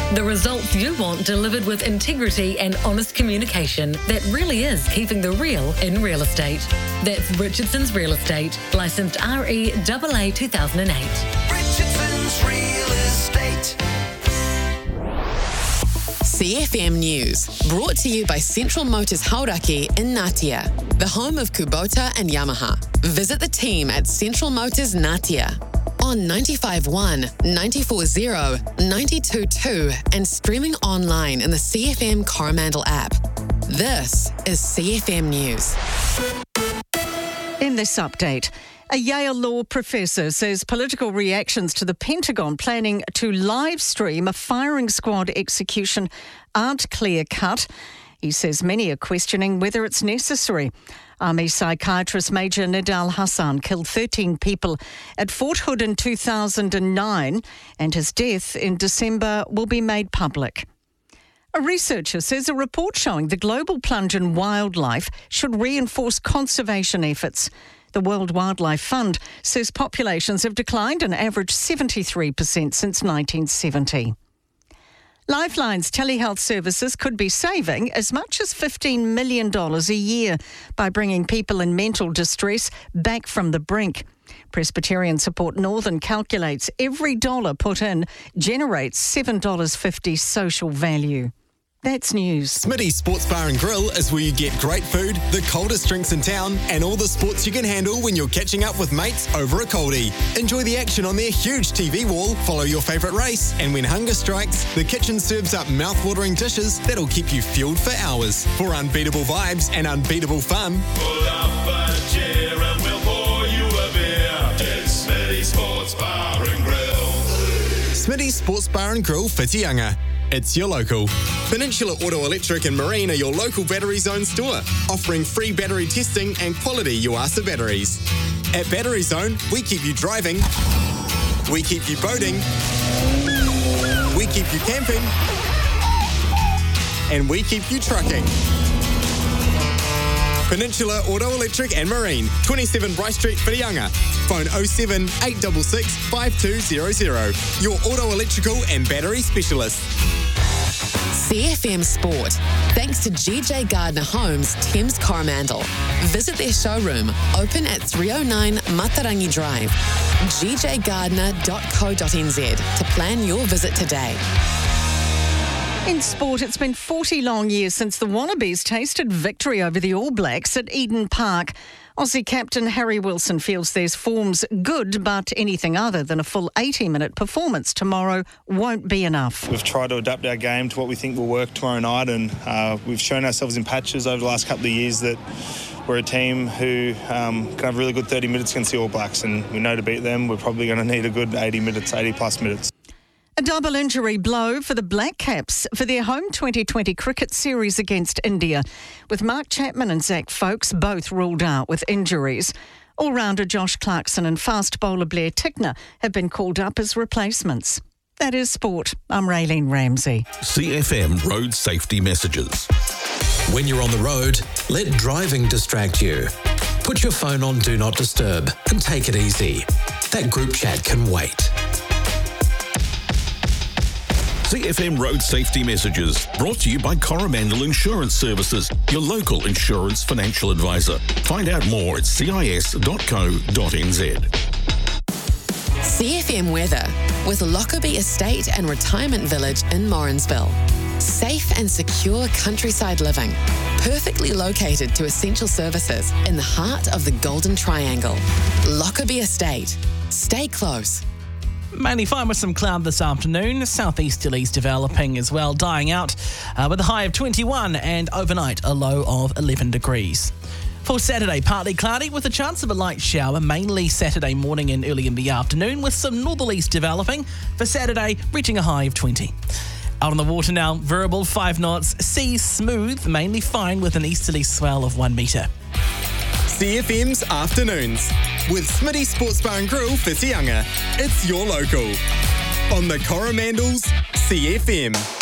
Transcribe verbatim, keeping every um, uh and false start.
The results you want delivered with integrity and honest communication that really is keeping the real in real estate. That's Richardson's Real Estate, licensed R E A A two thousand eight. Richardson's Real Estate. C F M News, brought to you by Central Motors Hauraki in Ngatea, the home of Kubota and Yamaha. Visit the team at Central Motors Ngatea on ninety-five point one, ninety-four point zero, ninety-two point two and streaming online in the C F M Coromandel app. This is C F M News. In this update, a Yale law professor says political reactions to the Pentagon planning to live stream a firing squad execution aren't clear-cut. He says many are questioning whether it's necessary. Army psychiatrist Major Nidal Hassan killed thirteen people at Fort Hood in two thousand nine, and his death in December will be made public. A researcher says a report showing the global plunge in wildlife should reinforce conservation efforts. The World Wildlife Fund says populations have declined an average seventy-three percent since nineteen seventy. Lifeline's telehealth services could be saving as much as fifteen million dollars a year by bringing people in mental distress back from the brink. Presbyterian Support Northern calculates every dollar put in generates seven dollars fifty social value. That's news. Smitty's Sports Bar and Grill is where you get great food, the coldest drinks in town, and all the sports you can handle when you're catching up with mates over a coldie. Enjoy the action on their huge T V wall, follow your favourite race, and when hunger strikes, the kitchen serves up mouth-watering dishes that'll keep you fueled for hours. For unbeatable vibes and unbeatable fun, pull up a chair and we'll pour you a beer. It's Smitty's Sports Bar and Grill. Smitty's Sports Bar and Grill, Whitianga. It's your local. Peninsula Auto Electric and Marine are your local Battery Zone store, offering free battery testing and quality Yuasa batteries. At Battery Zone, we keep you driving, we keep you boating, we keep you camping, and we keep you trucking. Peninsula Auto Electric and Marine, twenty-seven Bryce Street, Whitianga. Phone oh seven, eight six six, five two zero zero. Your auto electrical and battery specialist. C F M Sport, thanks to G J Gardner Homes, Thames Coromandel. Visit their showroom, open at three oh nine Matarangi Drive, g j gardner dot co dot n z to plan your visit today. In sport, it's been forty long years since the Wallabies tasted victory over the All Blacks at Eden Park. Aussie captain Harry Wilson feels their form's good, but anything other than a full eighty-minute performance tomorrow won't be enough. We've tried to adapt our game to what we think will work tomorrow night, and uh, we've shown ourselves in patches over the last couple of years that we're a team who um, can have really good thirty minutes against the All Blacks, and we know to beat them we're probably going to need a good eighty minutes, eighty plus minutes. A double injury blow for the Black Caps for their home twenty twenty cricket series against India, with Mark Chapman and Zach Folkes both ruled out with injuries. All-rounder Josh Clarkson and fast bowler Blair Tickner have been called up as replacements. That is sport. I'm Raylene Ramsey. C F M Road Safety Messages. When you're on the road, let driving distract you. Put your phone on Do Not Disturb and take it easy. That group chat can wait. C F M Road Safety Messages, brought to you by Coromandel Insurance Services, your local insurance financial advisor. Find out more at c i s dot co dot n z. C F M weather with Lockerbie Estate and Retirement Village in Morrinsville. Safe and secure countryside living, perfectly located to essential services in the heart of the Golden Triangle. Lockerbie Estate. Stay close. Mainly fine with some cloud this afternoon. Southeasterlies developing as well, dying out uh, with a high of twenty-one and overnight a low of eleven degrees. For Saturday, partly cloudy with a chance of a light shower, mainly Saturday morning and early in the afternoon, with some northerlies developing. For Saturday, reaching a high of twenty. Out on the water now, variable five knots, sea smooth, mainly fine with an easterly swell of one metre. C F M's Afternoons with Smitty Sports Bar and Grill, Whitianga. It's your local. On the Coromandel's C F M.